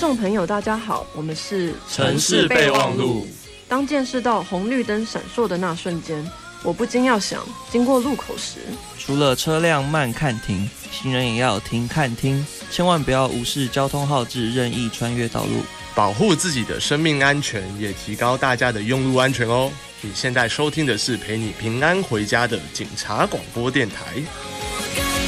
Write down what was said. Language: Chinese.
众朋友大家好，我们是城市备忘录。 当见识到红绿灯闪烁的那瞬间，我不禁要想，经过路口时， 除了车辆慢看停，行人也要停看听，千万不要无视交通号志，任意穿越道路， 保护自己的生命安全，也提高大家的用路安全哦。你现在收听的是陪你平安回家的警察广播电台。